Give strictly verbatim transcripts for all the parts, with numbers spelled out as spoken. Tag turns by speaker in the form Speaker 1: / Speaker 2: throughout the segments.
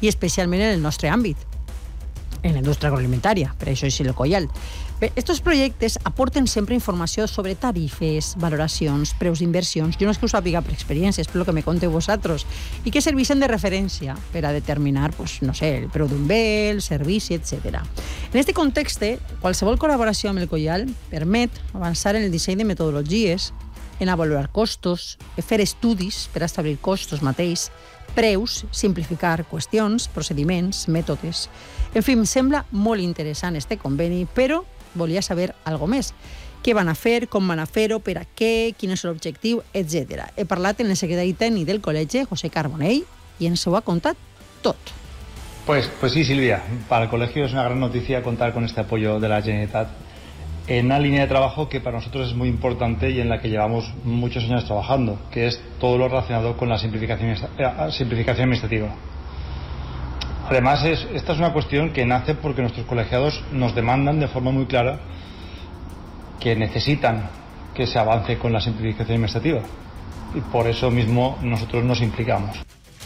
Speaker 1: i especialment en el nostre àmbit, en la indústria agroalimentària, per això és el Coial. Bé, estos projectes aporten sempre informació sobre tarifes, valoracions, preus d'inversions. Jo no és que ho sàpiga per experiència, és per el que me conteu vosaltres, i que serveixen de referència per a determinar, pues, no sé, el preu d'un bé, el servici, etcètera. En aquest context, qualsevol col·laboració amb el Coial permet avançar en el disseny de metodologies, en avaluar costos, fer estudis per a establir costos mateix, preus, simplificar qüestions, procediments, mètodes. En fi, em sembla molt interessant este conveni, però volia saber alguna més. Què van a fer, com van a fer-ho, per a què, quin és l'objectiu, etcètera. He parlat amb el secretari tècnic del col·legi, José Carbonell, i ens ho ha contat tot.
Speaker 2: Pues, pues sí, Silvia, para el colegio es una gran noticia contar con este apoyo de la Generalitat en una línea de trabajo que para nosotros es muy importante y en la que llevamos muchos años trabajando, que es todo lo relacionado con la simplificación, simplificación administrativa. Además, es, esta es una cuestión que nace porque nuestros colegiados nos demandan de forma muy clara que necesitan que se avance con la simplificación administrativa, y por eso mismo nosotros nos implicamos.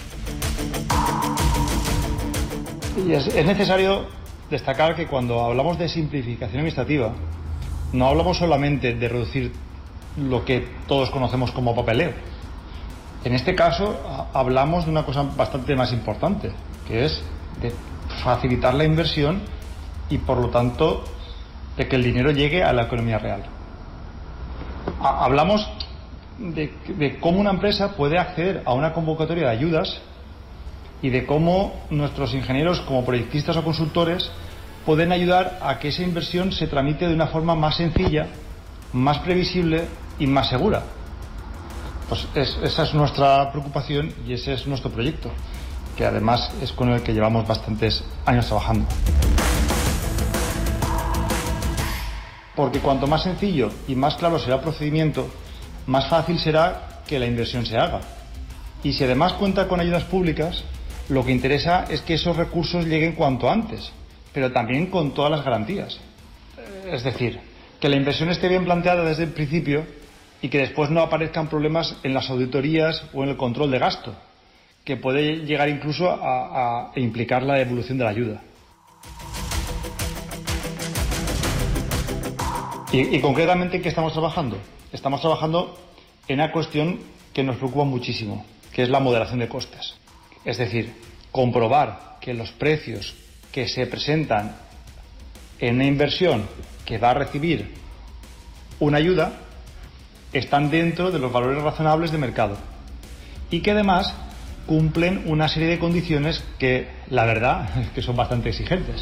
Speaker 2: Y es, es necesario destacar que cuando hablamos de simplificación administrativa, no hablamos solamente de reducir lo que todos conocemos como papeleo. En este caso hablamos de una cosa bastante más importante, que es de facilitar la inversión y, por lo tanto, de que el dinero llegue a la economía real. Hablamos de, de cómo una empresa puede acceder a una convocatoria de ayudas y de cómo nuestros ingenieros, como proyectistas o consultores, pueden ayudar a que esa inversión se tramite de una forma más sencilla, más previsible y más segura. Pues es, esa es nuestra preocupación y ese es nuestro proyecto, que además es con el que llevamos bastantes años trabajando. Porque cuanto más sencillo y más claro será el procedimiento, más fácil será que la inversión se haga. Y si además cuenta con ayudas públicas, lo que interesa es que esos recursos lleguen cuanto antes, pero también con todas las garantías. Es decir, que la inversión esté bien planteada desde el principio y que después no aparezcan problemas en las auditorías o en el control de gasto, que puede llegar incluso a, a implicar la devolución de la ayuda. Y, y concretamente, ¿en qué estamos trabajando? Estamos trabajando en una cuestión que nos preocupa muchísimo, que es la moderación de costes. Es decir, comprobar que los precios que se presentan en una inversión que va a recibir una ayuda están dentro de los valores razonables de mercado y que además cumplen una serie de condiciones que, la verdad, es que son bastante exigentes.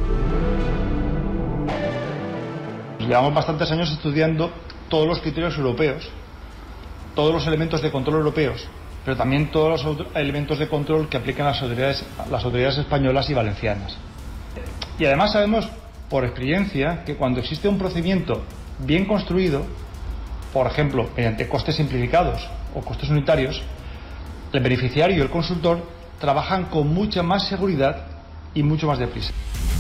Speaker 2: Llevamos bastantes años estudiando todos los criterios europeos, todos los elementos de control europeos, pero también todos los elementos de control que aplican las autoridades, las autoridades españolas y valencianas. Y además sabemos por experiencia que cuando existe un procedimiento bien construido, por ejemplo, mediante costes simplificados o costes unitarios, el beneficiario y el consultor trabajan con mucha más seguridad y mucho más deprisa.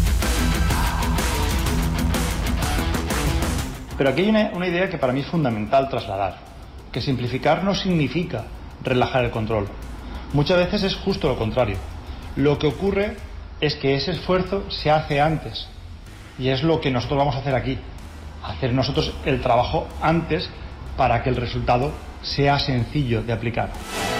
Speaker 2: Pero aquí hay una, una idea que para mí es fundamental trasladar, que simplificar no significa relajar el control. Muchas veces es justo lo contrario. Lo que ocurre es que ese esfuerzo se hace antes, y es lo que nosotros vamos a hacer aquí, hacer nosotros el trabajo antes para que el resultado sea sencillo de aplicar.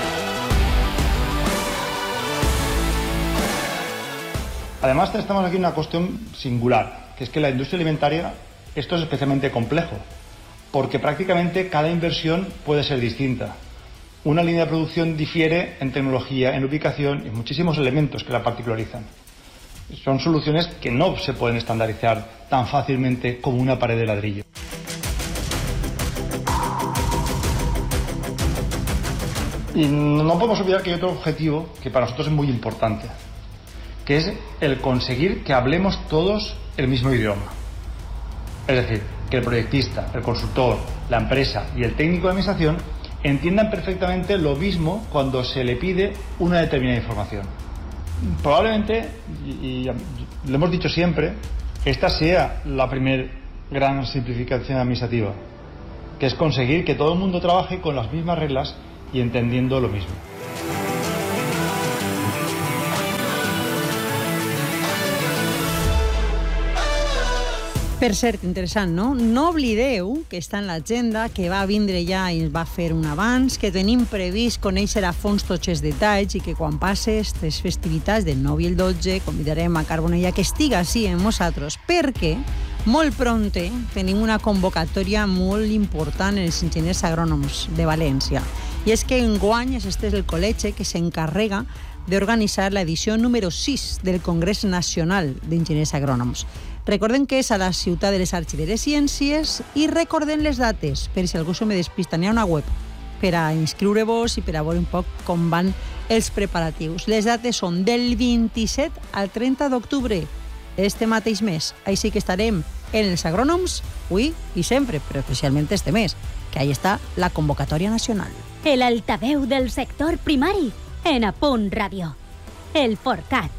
Speaker 2: Además, estamos aquí en una cuestión singular, que es que la industria alimentaria, esto es especialmente complejo, porque prácticamente cada inversión puede ser distinta. Una línea de producción difiere en tecnología, en ubicación y muchísimos elementos que la particularizan. Son soluciones que no se pueden estandarizar tan fácilmente como una pared de ladrillo. Y no podemos olvidar que hay otro objetivo que para nosotros es muy importante, que es el conseguir que hablemos todos el mismo idioma. Es decir, que el proyectista, el consultor, la empresa y el técnico de administración entiendan perfectamente lo mismo cuando se le pide una determinada información. Probablemente, y, y lo hemos dicho siempre, esta sea la primera gran simplificación administrativa, que es conseguir que todo el mundo trabaje con las mismas reglas y entendiendo lo mismo.
Speaker 1: Per cert, interessant, no? No oblideu que està en l'agenda, que va vindre ja i ens va fer un abans, que tenim previst conèixer a fons tots els detalls i que quan passe aquestes festivitats del nou i el dotze convidarem a Carbonella que estiga així amb nosaltres, perquè molt pronte tenim una convocatòria molt important en els enginyers agrònoms de València. I és que enguany és este el col·legi que s'encarrega d'organitzar l'edició número sis del Congrés Nacional d'Enginyers Agrònoms. Recordem que és a la Ciutat de les Arts i de les Ciències i recordem les dates, per si algú se me despista. N'hi ha una web per a inscriure-vos i per a veure un poc com van els preparatius. Les dates són del vint-i-set al trenta d'octubre, este mateix mes. Així que estarem en els agrònoms, avui i sempre, però especialment este mes, que ahí està la convocatòria nacional.
Speaker 3: El altaveu del sector primari en A Punt Ràdio. El Forcat.